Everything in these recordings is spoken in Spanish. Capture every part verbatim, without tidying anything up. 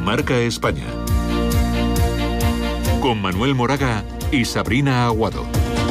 Marca España. Con Manuel Moraga y Sabrina Aguado.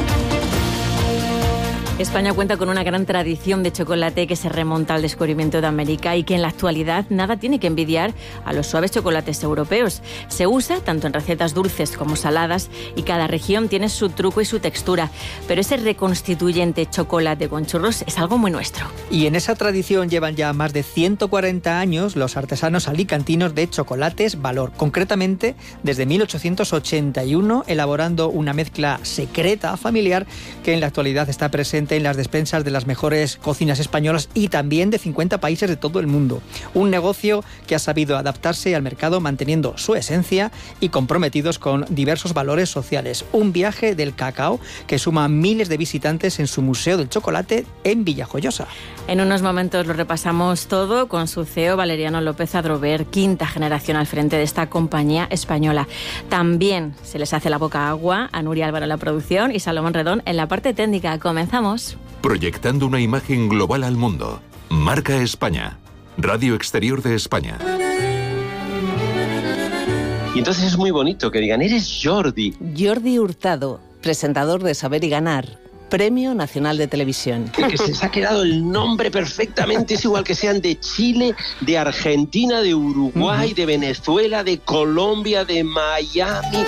España cuenta con una gran tradición de chocolate que se remonta al descubrimiento de América y que en la actualidad nada tiene que envidiar a los suaves chocolates europeos. Se usa tanto en recetas dulces como saladas y cada región tiene su truco y su textura. Pero ese reconstituyente chocolate con churros es algo muy nuestro. Y en esa tradición llevan ya más de ciento cuarenta años los artesanos alicantinos de Chocolates Valor. Concretamente, desde mil ochocientos ochenta y uno, elaborando una mezcla secreta familiar que en la actualidad está presente en las despensas de las mejores cocinas españolas y también de cincuenta países de todo el mundo. Un negocio que ha sabido adaptarse al mercado manteniendo su esencia y comprometidos con diversos valores sociales. Un viaje del cacao que suma miles de visitantes en su Museo del Chocolate en Villajoyosa. En unos momentos lo repasamos todo con su C E O Valeriano López Adrover, quinta generación al frente de esta compañía española. También se les hace la boca agua a Nuria Álvaro en la producción y Salomón Redón en la parte técnica. Comenzamos. Proyectando una imagen global al mundo. Marca España. Radio Exterior de España. Y entonces es muy bonito que digan, eres Jordi. Jordi Hurtado, presentador de Saber y Ganar, Premio Nacional de Televisión. Que, que se les ha quedado el nombre perfectamente, es igual que sean de Chile, de Argentina, de Uruguay, uh-huh. de Venezuela, de Colombia, de Miami.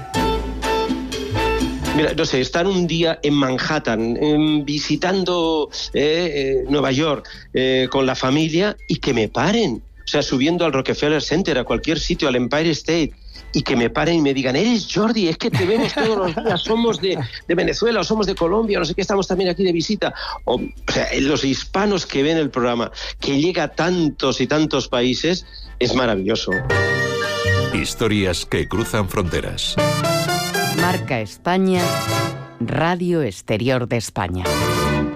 Mira, no sé, estar un día en Manhattan, eh, visitando eh, eh, Nueva York eh, con la familia y que me paren. O sea, subiendo al Rockefeller Center, a cualquier sitio, al Empire State, y que me paren y me digan, eres Jordi, es que te vemos todos los días, somos de, de Venezuela o somos de Colombia, no sé qué, estamos también aquí de visita. O, o sea, los hispanos que ven el programa, que llega a tantos y tantos países, es maravilloso. Historias que cruzan fronteras. Marca España, Radio Exterior de España.